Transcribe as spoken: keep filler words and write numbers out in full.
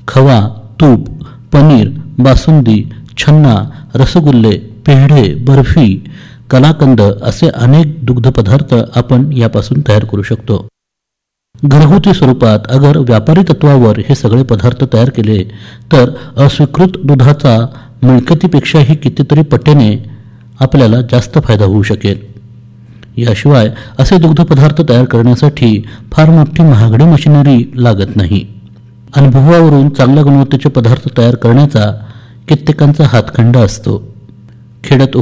खवा, तूप, पनीर, बासुंदी, छन्ना, रसगुल्ले, पेढे, बर्फी, कलाकंद असे अनेक दुग्धपदार्थ आपण यापासून तयार करू शकतो. घरगुती स्वरूपात अगर व्यापारी तत्वावर हे सगळे पदार्थ तयार केले तर अस्वीकृत दुधाचा मिळकतीपेक्षाही कितीतरी पटीने आपल्याला जास्त फायदा होऊ शकेल. याशिवाय असे दुग्धपदार्थ तयार करण्यासाठी फार मोठी महागडी मशिनरी लागत नाही. अनुभवावरून चांगल्या गुणवत्तेचे पदार्थ तयार करण्याचा कित्येकांचा हातखंडा असतो. खेड्यात